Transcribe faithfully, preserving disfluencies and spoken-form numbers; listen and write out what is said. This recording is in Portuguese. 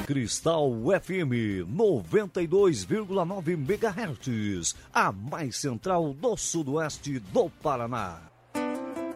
Cristal F M noventa e dois vírgula nove megahertz, a mais central do sudoeste do Paraná.